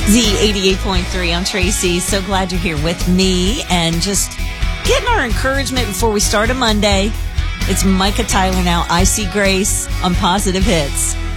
Z88.3. I'm Tracy. So glad you're here with me and just getting our encouragement before we start a Monday. It's Micah Tyler now. I See Grace on Positive Hits.